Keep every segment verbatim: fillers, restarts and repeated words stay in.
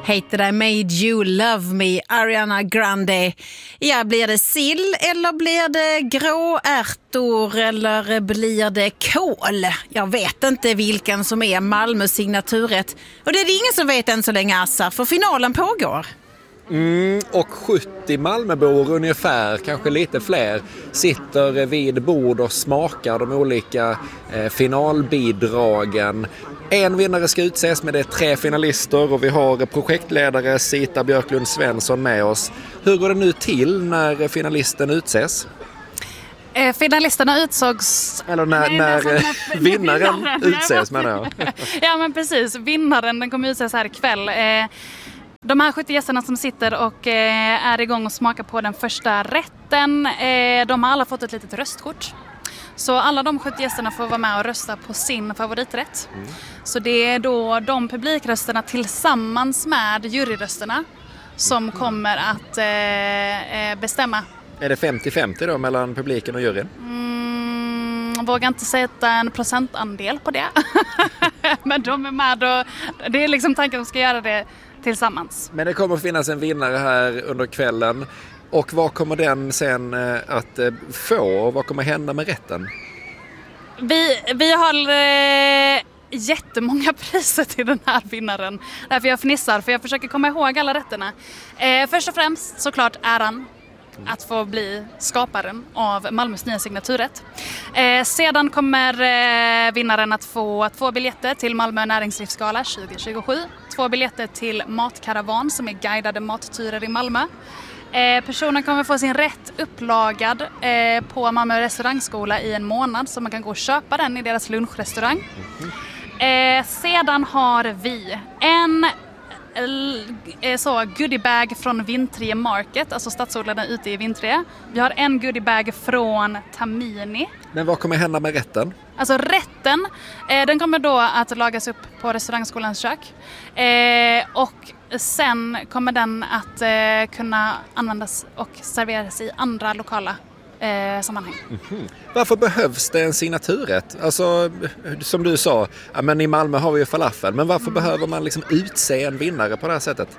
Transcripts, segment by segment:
Hated I Made You Love Me, Ariana Grande. Ja, blir det sill eller blir det gråärtor eller blir det kål? Jag vet inte vilken som är Malmös signaturrätt. Och det är det ingen som vet än så länge, Assa, för finalen pågår. Mm, och sjuttio Malmöbor ungefär, kanske lite fler, sitter vid bord och smakar de olika eh, finalbidragen. En vinnare ska utses, med det tre finalister och vi har projektledare Sita Björklund Svensson med oss. Hur går det nu till när finalisten utses? Eh, finalisterna utsågs... Eller när, Nej, när, när, när vinnaren, vinnaren utses, menar jag. Ja, men precis. Vinnaren, den kommer utses här ikväll. Eh, De här sjuttio gästerna som sitter och eh, är igång och smakar på den första rätten, eh, de har alla fått ett litet röstkort. Så alla de sjuttio gästerna får vara med och rösta på sin favoriträtt. Mm. Så det är då de publikrösterna tillsammans med juryrösterna som kommer att eh, bestämma. Är det femtio femtio då mellan publiken och juryn? Mm, jag vågar inte sätta en procentandel på det. Men de är med och det är liksom tanken att de ska göra det tillsammans. Men det kommer att finnas en vinnare här under kvällen. Och vad kommer den sen att få? Vad kommer hända med rätten? Vi, vi har eh, jättemånga priser till den här vinnaren. Därför jag fnissar, för jag försöker komma ihåg alla rätterna. Eh, först och främst såklart äran att få bli skaparen av Malmös nya signaturrätt. Eh, sedan kommer eh, vinnaren att få två biljetter till Malmö näringslivsgala tjugo tjugosju. Två biljetter till Matkaravan som är guidade matturer i Malmö. Eh, personen kommer få sin rätt upplagad eh, på Malmö restaurangskola i en månad, så man kan gå och köpa den i deras lunchrestaurang. Eh, sedan har vi en eh, så goodiebag från Vintrie Market, alltså stadsodlarna ute i Vintrie. Vi har en goodiebag från Tamini. Men vad kommer hända med rätten? Alltså rätten, eh, den kommer då att lagas upp på restaurangskolans kök. Eh, och sen kommer den att eh, kunna användas och serveras i andra lokala eh, sammanhang. Mm-hmm. Varför behövs det en signaturrätt? Alltså, som du sa, ja, men i Malmö har vi ju falafel. Men varför mm. behöver man liksom utse en vinnare på det här sättet?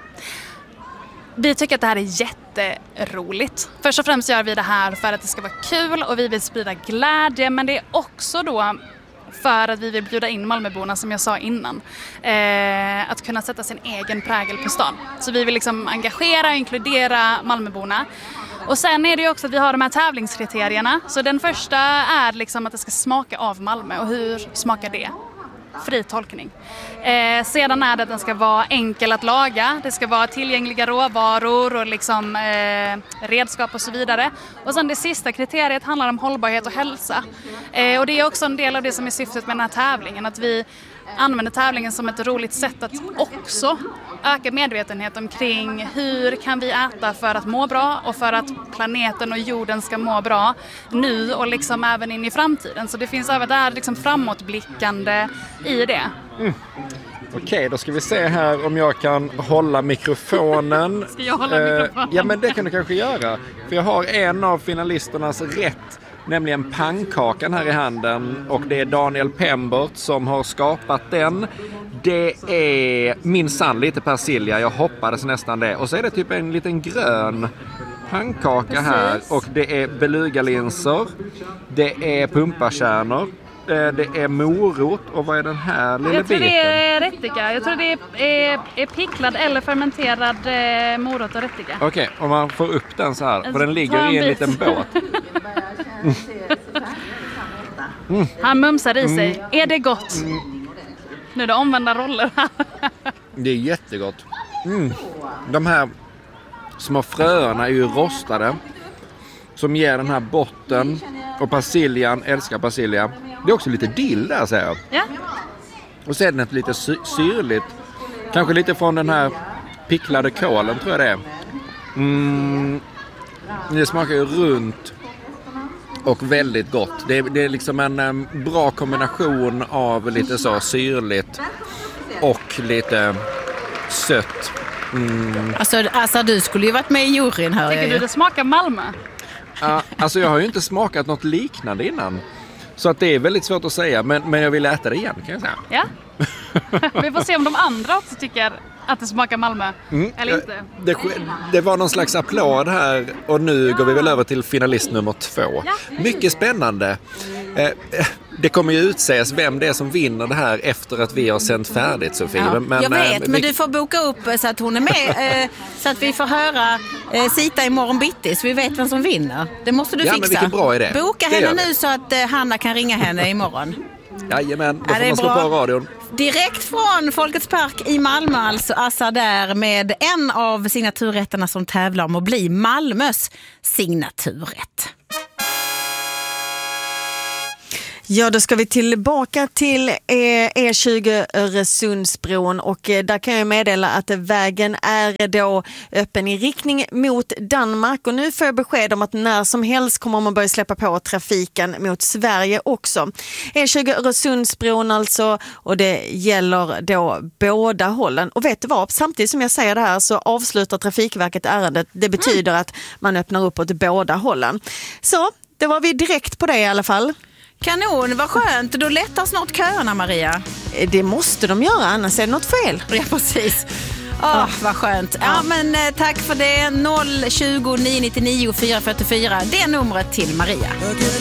Vi tycker att det här är jätteroligt. Först och främst gör vi det här för att det ska vara kul och vi vill sprida glädje. Men det är också då för att vi vill bjuda in Malmöborna, som jag sa innan, eh, att kunna sätta sin egen prägel på stan. Så vi vill liksom engagera och inkludera Malmöborna. Och sen är det ju också att vi har de här tävlingskriterierna. Så den första är liksom att det ska smaka av Malmö. Och hur smakar det? Fri tolkning. Eh, sedan är det att den ska vara enkel att laga. Det ska vara tillgängliga råvaror och liksom, eh, redskap och så vidare. Och sen det sista kriteriet handlar om hållbarhet och hälsa. Eh, och det är också en del av det som är syftet med den här tävlingen. Att vi använder tävlingen som ett roligt sätt att också öka medvetenheten omkring hur kan vi äta för att må bra och för att planeten och jorden ska må bra nu och liksom även in i framtiden. Så det finns även där liksom framåtblickande i det. Mm. Okej, då ska vi se här om jag kan hålla mikrofonen. Ska jag hålla mikrofonen? Ja, men det kan du kanske göra. För jag har en av finalisternas rätt, nämligen pannkakan här i handen. Och det är Daniel Pembert som har skapat den. Det är minsann lite persilja, jag hoppades nästan det. Och så är det typ en liten grön pannkaka här. Och det är belugalinser, det är pumpakärnor, det är morot. Och vad är den här lilla biten? Jag tror biten? Det är rättika. Jag tror det är, är, är picklad eller fermenterad eh, morot och rättika. Okej, okay, om man får upp den så här. För den ligger i en bit. Liten båt. Mm. Han mumsar i sig. Mm. Är det gott? Mm. Nu är det omvända roller här. Det är jättegott. Mm. De här små fröerna är ju rostade, som ger den här botten. Och persiljan, älskar persilja. Det är också lite dill där, säger jag. Ja. Och sen ett lite sy- syrligt. Kanske lite från den här picklade kålen, tror jag det är. Mm. Det smakar ju runt och väldigt gott. Det är, det är liksom en um, bra kombination av lite så syrligt och lite sött. Mm. Alltså, alltså du skulle ju varit med i juryn här. Tycker du det smakar Malmö? Ja, alltså jag har ju inte smakat något liknande innan. Så att det är väldigt svårt att säga. Men, men jag vill äta det igen, kan jag säga. Ja. Vi får se om de andra också tycker att det smakar Malmö, Mm. eller inte? Det, det var någon slags applåd här och nu Ja. går vi väl över till finalist nummer två. Ja. Mycket spännande. Eh, Det kommer ju utsägas vem det är som vinner det här efter att vi har sänt färdigt, Sofie. Ja, Men, jag vet, eh, men vi- du får boka upp så att hon är med, eh, så att vi får höra eh, Sita imorgon bitti, så vi vet vem som vinner. Det måste du Ja, men fixa. vilken bra idé. Boka Det henne gör vi. nu så att eh, Hanna kan ringa henne imorgon. Jajamän, då Ja, får det är man slå bra. på radion. Direkt från Folkets park i Malmö, alltså Assa där med en av signaturrätterna som tävlar om att bli Malmös signaturrätt. Ja, då ska vi tillbaka till eh, E tjugo Öresundsbron och eh, där kan jag meddela att vägen är då öppen i riktning mot Danmark och nu får jag besked om att när som helst kommer man börja släppa på trafiken mot Sverige också. E tjugo Öresundsbron alltså, och det gäller då båda hållen. Och vet du vad, samtidigt som jag säger det här så avslutar Trafikverket ärendet. Det betyder att man öppnar upp åt båda hållen. Så, det var vi direkt på det i alla fall. Kanon, vad skönt. Då lättar snart köerna, Maria. Det måste de göra, annars är det något fel. Ja, precis. Åh, vad skönt. Ja, men eh, tack för det. noll tjugo nio nittionio fyra fyrtiofyra. Det är numret till Maria.